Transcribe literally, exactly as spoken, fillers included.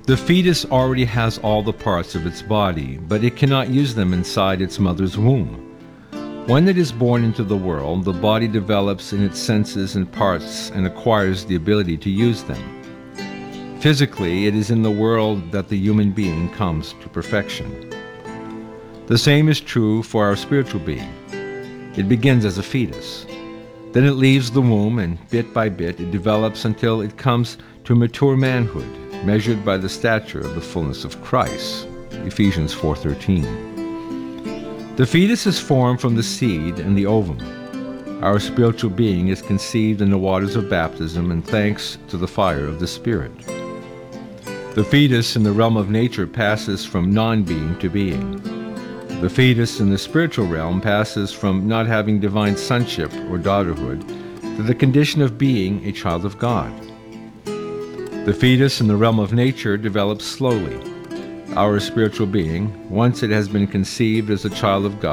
The fetus already has all the parts of its body, but it cannot use them inside its mother's womb. When it is born into the world, the body develops in its senses and parts and acquires the ability to use them. Physically, it is in the world that the human being comes to perfection. The same is true for our spiritual being. It begins as a fetus. Then it leaves the womb, and bit by bit it develops until it comes to mature manhood, measured by the stature of the fullness of Christ. Ephesians four thirteen. The fetus is formed from the seed and the ovum. Our spiritual being is conceived in the waters of baptism and thanks to the fire of the Spirit. The fetus in the realm of nature passes from non-being to being. The fetus in the spiritual realm passes from not having divine sonship or daughterhood to the condition of being a child of God. The fetus in the realm of nature develops slowly. Our spiritual being, once it has been conceived as a child of God,